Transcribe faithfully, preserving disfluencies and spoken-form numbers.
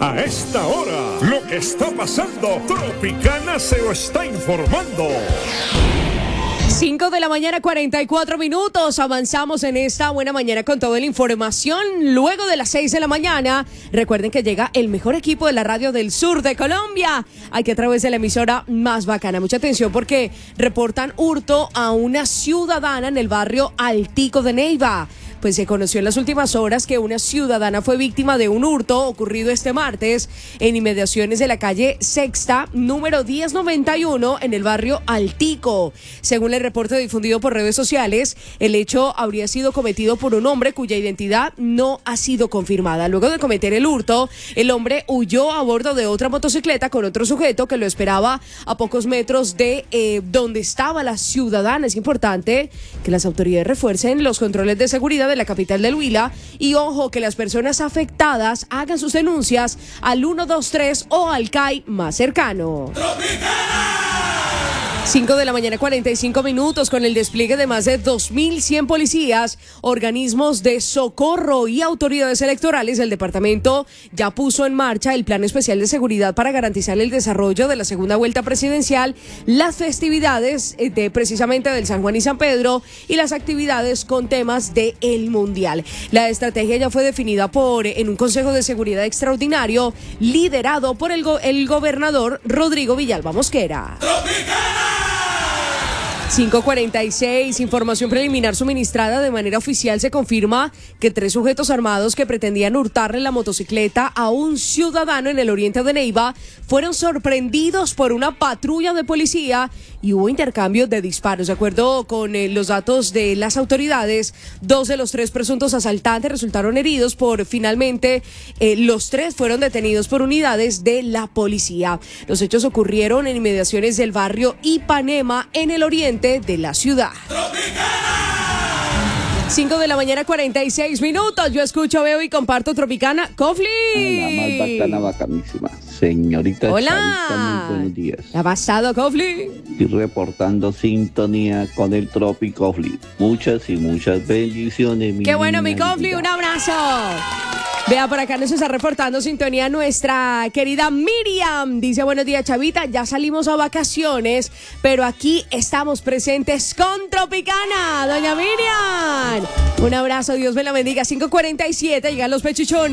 A esta hora, lo que está pasando, Tropicana se lo está informando. cinco de la mañana, cuarenta y cuatro minutos. Avanzamos en esta buena mañana con toda la información. Luego de las seis de la mañana, recuerden que llega el mejor equipo de la radio del sur de Colombia. Aquí a través de la emisora más bacana. Mucha atención porque reportan hurto a una ciudadana en el barrio Altico de Neiva. Pues se conoció en las últimas horas que una ciudadana fue víctima de un hurto ocurrido este martes en inmediaciones de la calle Sexta, número diez noventa y uno, en el barrio Altico. Según el reporte difundido por redes sociales, el hecho habría sido cometido por un hombre cuya identidad no ha sido confirmada. Luego de cometer el hurto, el hombre huyó a bordo de otra motocicleta con otro sujeto que lo esperaba a pocos metros de eh, donde estaba la ciudadana. Es importante que las autoridades refuercen los controles de seguridad de la capital del Huila y ojo que las personas afectadas hagan sus denuncias al uno dos tres o al C A I más cercano. cinco de la mañana, cuarenta y cinco minutos. Con el despliegue de más de dos mil cien policías, organismos de socorro y autoridades electorales, el departamento ya puso en marcha el plan especial de seguridad para garantizar el desarrollo de la segunda vuelta presidencial, las festividades de precisamente del San Juan y San Pedro y las actividades con temas de el Mundial. La estrategia ya fue definida por en un Consejo de Seguridad extraordinario liderado por el, go- el gobernador Rodrigo Villalba Mosquera. cinco cuarenta y seis, información preliminar suministrada de manera oficial se confirma que tres sujetos armados que pretendían hurtarle la motocicleta a un ciudadano en el oriente de Neiva fueron sorprendidos por una patrulla de policía y hubo intercambio de disparos. De acuerdo con eh, los datos de las autoridades, dos de los tres presuntos asaltantes resultaron heridos por finalmente eh, los tres fueron detenidos por unidades de la policía. Los hechos ocurrieron en inmediaciones del barrio Ipanema en el oriente de la ciudad. cinco de la mañana, cuarenta y seis minutos. Yo escucho, veo y comparto Tropicana. Cofli. La más bacana, bacanísima. Señorita Hola. Charita, muy buenos días. ¿Ha pasado, Cofli? Estoy reportando sintonía con el Tropicofli. Muchas y muchas bendiciones. Mi Qué bueno, mi niña Cofli. linda. Un abrazo. Vea, por acá nos está reportando sintonía nuestra querida Miriam. Dice, buenos días, Chavita, ya salimos a vacaciones, pero aquí estamos presentes con Tropicana. Doña Miriam, un abrazo, Dios me la bendiga. cinco cuarenta y siete, llegan los pechichones.